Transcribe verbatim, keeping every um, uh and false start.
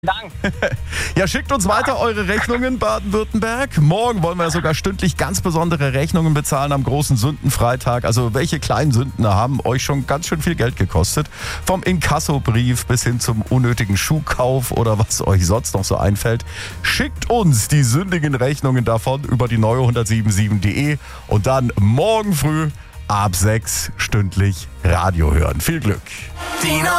Dank. Ja, schickt uns weiter eure Rechnungen, Baden-Württemberg. Morgen wollen wir sogar stündlich ganz besondere Rechnungen bezahlen am großen Sündenfreitag. Also welche kleinen Sünden haben euch schon ganz schön viel Geld gekostet? Vom Inkassobrief bis hin zum unnötigen Schuhkauf oder was euch sonst noch so einfällt. Schickt uns die sündigen Rechnungen davon über die neue hundertsieben sieben punkt de und dann morgen früh ab sechs stündlich Radio hören. Viel Glück. Die